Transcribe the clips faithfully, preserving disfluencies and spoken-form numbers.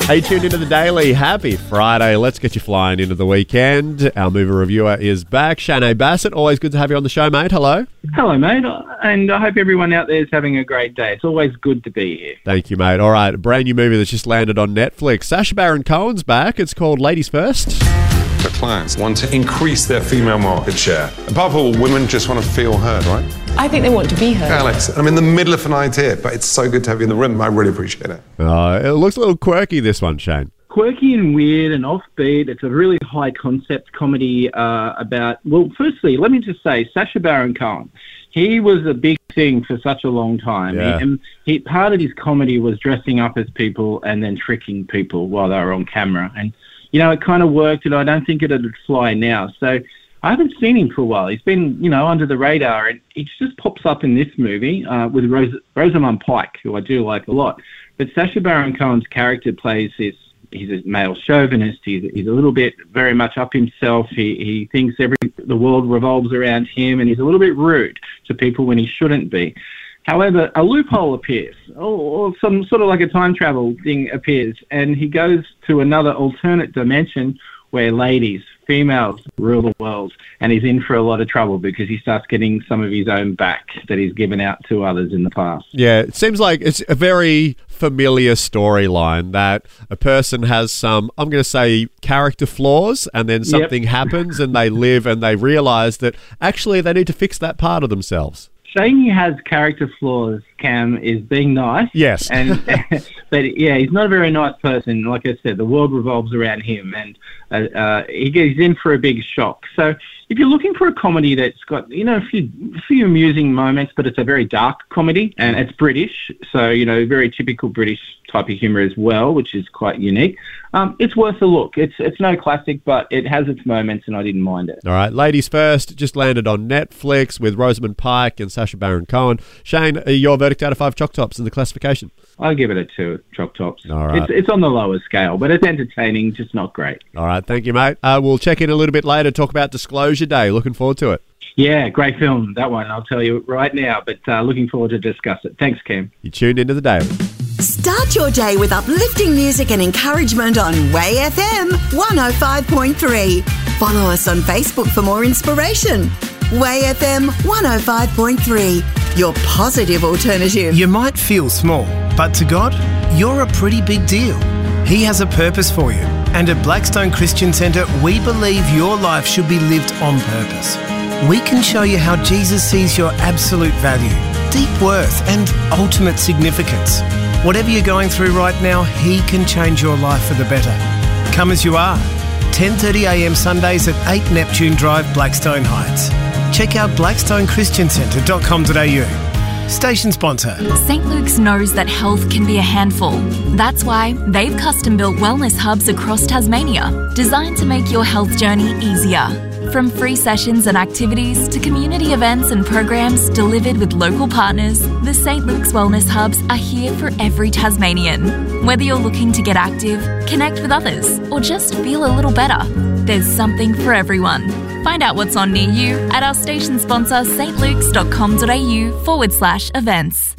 Hey, tuned into the Daily. Happy Friday. Let's get you flying into the weekend. Our movie reviewer is back. Shane Bassett, always good to have you on the show, mate. Hello. Hello, mate. And I hope everyone out there is having a great day. It's always good to be here. Thank you, mate. All right, a brand new movie that's just landed on Netflix. Sacha Baron Cohen's back. It's called Ladies First. The clients want to increase their female market share. Above all, women just want to feel heard, right? I think they want to be heard. Alex, I'm in the middle of an idea, but it's so good to have you in the room. I really appreciate it. Uh, it looks a little quirky, this one, Shane. Quirky and weird and offbeat. It's a really high concept comedy uh, about, well, firstly, let me just say, Sacha Baron Cohen, he was a big thing for such a long time. Yeah. He, and he, part of his comedy was dressing up as people and then tricking people while they were on camera. And, you know, it kind of worked, and I don't think it would fly now. So I haven't seen him for a while. He's been, you know, under the radar, and he just pops up in this movie uh, with Rose, Rosamund Pike, who I do like a lot. But Sacha Baron Cohen's character plays this, he's a male chauvinist. He's, he's a little bit very much up himself. He he thinks every the world revolves around him, and he's a little bit rude to people when he shouldn't be. However, a loophole appears, or, or some sort of like a time travel thing appears, and he goes to another alternate dimension where ladies, females, rule the world, and he's in for a lot of trouble because he starts getting some of his own back that he's given out to others in the past. Yeah, it seems like it's a very familiar storyline that a person has some, I'm going to say, character flaws, and then something yep. happens and they live and they realise that actually they need to fix that part of themselves. Saying he has character flaws, Cam, is being nice. Yes. and But, yeah, he's not a very nice person. Like I said, the world revolves around him, and uh, uh, he he's in for a big shock. So if you're looking for a comedy that's got, you know, a few, a few amusing moments, but it's a very dark comedy, and it's British, so, you know, very typical British type of humour as well, which is quite unique. Um, it's worth a look. It's it's no classic, but it has its moments, and I didn't mind it. All right, Ladies First just landed on Netflix with Rosamund Pike and Sacha Baron Cohen. Shane, your verdict out of five Choc Tops in the classification? I'll give it a two Choc Tops. All right. It's, it's on the lower scale, but it's entertaining, just not great. All right, thank you, mate. Uh, we'll check in a little bit later, talk about Disclosure Day. Looking forward to it. Yeah, great film, that one, I'll tell you right now, but uh, looking forward to discuss it. Thanks, Cam. You tuned into The Daily. Start your day with uplifting music and encouragement on Way F M one oh five point three. Follow us on Facebook for more inspiration. Way F M one oh five point three, your positive alternative. You might feel small, but to God, you're a pretty big deal. He has a purpose for you. And at Blackstone Christian Centre, we believe your life should be lived on purpose. We can show you how Jesus sees your absolute value, deep worth, and ultimate significance. Whatever you're going through right now, He can change your life for the better. Come as you are. ten thirty a m Sundays at eight Neptune Drive, Blackstone Heights. Check out blackstone christian centre dot com dot a u. Station sponsor. Saint Luke's knows that health can be a handful. That's why they've custom-built wellness hubs across Tasmania, designed to make your health journey easier. From free sessions and activities to community events and programs delivered with local partners, the Saint Luke's Wellness Hubs are here for every Tasmanian. Whether you're looking to get active, connect with others, or just feel a little better, there's something for everyone. Find out what's on near you at our station sponsor stlukes.com.au forward slash events.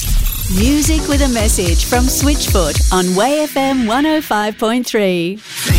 Music with a message from Switchfoot on Way F M one oh five point three.